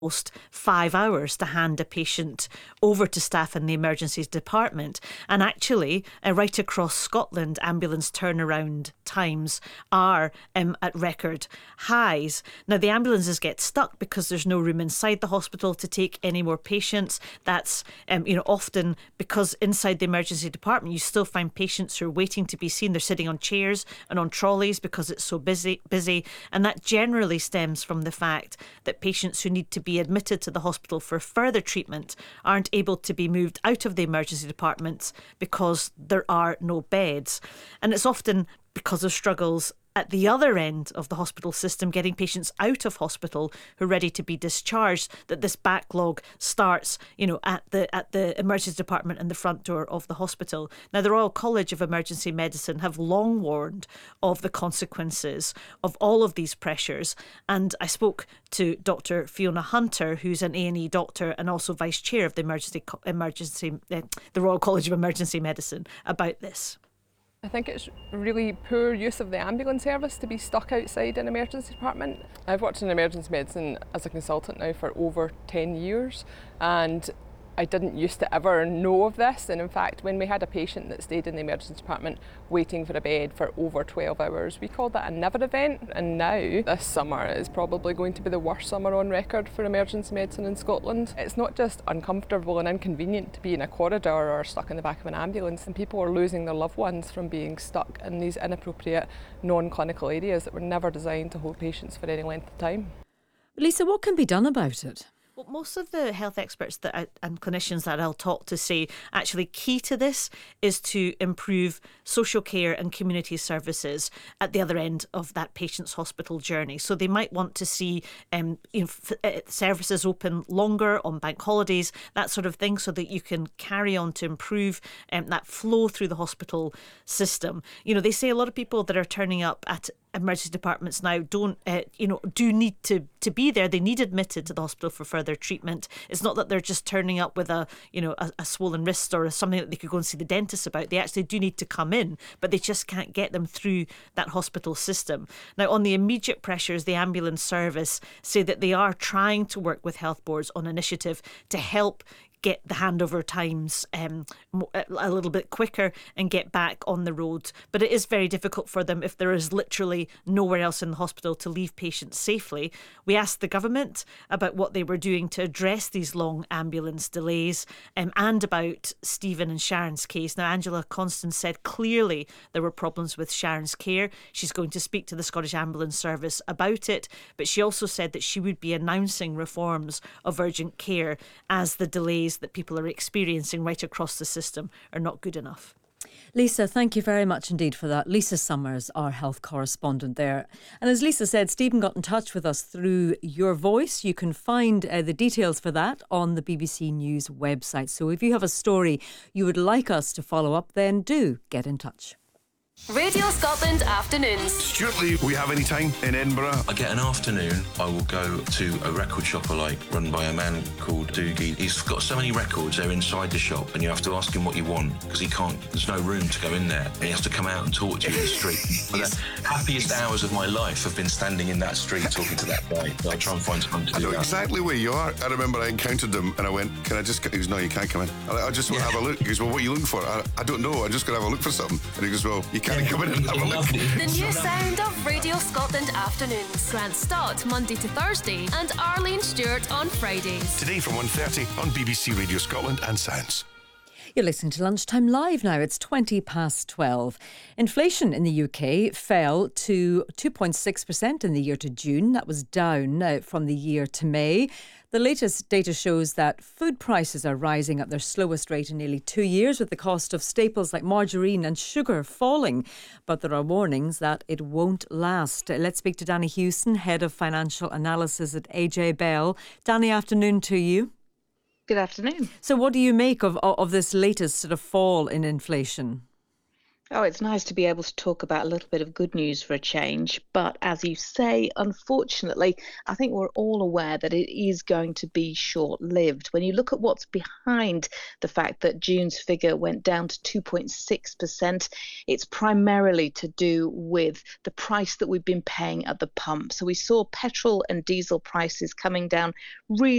almost 5 hours to hand a patient over to staff in the emergencies department. And actually, right across Scotland, ambulance turnaround times are at record highs. Now, the ambulances get stuck because there's no room inside the hospital to take any more patients. That's often because inside the emergency department, you still find patients who are waiting to be seen. They're sitting on chairs and on trolleys because it's so busy. And that generally stems from the fact that patients who need to be admitted to the hospital for further treatment aren't able to be moved out of the emergency departments because there are no beds. And it's often because of struggles at the other end of the hospital system, getting patients out of hospital who are ready to be discharged, that this backlog starts, at the emergency department and the front door of the hospital. Now, the Royal College of Emergency Medicine have long warned of the consequences of all of these pressures. And I spoke to Dr. Fiona Hunter, who's an A&E doctor and also vice chair of the Royal College of Emergency Medicine, about this. I think it's really poor use of the ambulance service to be stuck outside an emergency department. I've worked in emergency medicine as a consultant now for over 10 years, and I didn't used to ever know of this. And in fact, when we had a patient that stayed in the emergency department waiting for a bed for over 12 hours, we called that a never event. And now, this summer is probably going to be the worst summer on record for emergency medicine in Scotland. It's not just uncomfortable and inconvenient to be in a corridor or stuck in the back of an ambulance, and people are losing their loved ones from being stuck in these inappropriate non-clinical areas that were never designed to hold patients for any length of time. Lisa, what can be done about it? Well, most of the health experts and clinicians that I'll talk to say actually key to this is to improve social care and community services at the other end of that patient's hospital journey. So they might want to see services open longer on bank holidays, that sort of thing, so that you can carry on to improve that flow through the hospital system. They say a lot of people that are turning up at emergency departments now do need to be there. They need admitted to the hospital for further treatment. It's not that they're just turning up with a swollen wrist or something that they could go and see the dentist about. They actually do need to come in, but they just can't get them through that hospital system. Now, on the immediate pressures, the ambulance service say that they are trying to work with health boards on initiative to help get the handover times a little bit quicker and get back on the road. But it is very difficult for them if there is literally nowhere else in the hospital to leave patients safely. We asked the government about what they were doing to address these long ambulance delays and about Stephen and Sharon's case. Now, Angela Constance said clearly there were problems with Sharon's care. She's going to speak to the Scottish Ambulance Service about it, but she also said that she would be announcing reforms of urgent care as the delays that people are experiencing right across the system are not good enough. Lisa, thank you very much indeed for that. Lisa Summers, our health correspondent there. And as Lisa said, Stephen got in touch with us through Your Voice. You can find the details for that on the BBC News website. So if you have a story you would like us to follow up, then do get in touch. Radio Scotland Afternoons. Stuart Lee, we have any time in Edinburgh? I get an afternoon. I will go to a record shop I like, run by a man called Doogie. He's got so many records, they're inside the shop, and you have to ask him what you want, because he can't, there's no room to go in there. And he has to come out and talk to you in the street. The happiest hours of my life have been standing in that street talking to that guy. I try and find something to do. I know exactly where you are. I remember I encountered him and I went, can I just... He goes, no, you can't come in. I just want to have a look. He goes, well, what are you looking for? I don't know. I'm just going to have a look for something. And he goes, well, you can't come in and have a look. The new sound of Radio Scotland Afternoons. Grant Stott Monday to Thursday and Arlene Stewart on Fridays. Today from 1:30 on BBC Radio Scotland and Sounds. You're listening to Lunchtime Live now. It's 12:20. Inflation in the UK fell to 2.6% in the year to June. That was down from the year to May. The latest data shows that food prices are rising at their slowest rate in nearly 2 years, with the cost of staples like margarine and sugar falling. But there are warnings that it won't last. Let's speak to Danny Hewson, Head of Financial Analysis at AJ Bell. Danny, afternoon to you. Good afternoon. So what do you make of this latest sort of fall in inflation? Oh, it's nice to be able to talk about a little bit of good news for a change. But as you say, unfortunately, I think we're all aware that it is going to be short-lived. When you look at what's behind the fact that June's figure went down to 2.6%, it's primarily to do with the price that we've been paying at the pump. So we saw petrol and diesel prices coming down really